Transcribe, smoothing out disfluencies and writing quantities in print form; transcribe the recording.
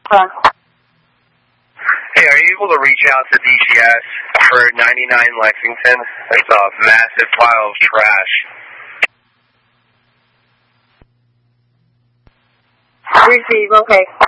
Hey, are you able to reach out to DGS for 99 Lexington? There's a massive pile of trash. Receive, okay.